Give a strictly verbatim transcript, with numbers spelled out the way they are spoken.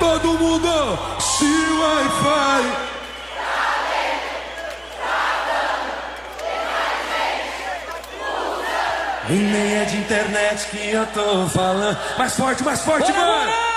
Todo mundo se Wi-Fi. E nem é de internet que eu tô falando. Mais forte, mais forte, mano!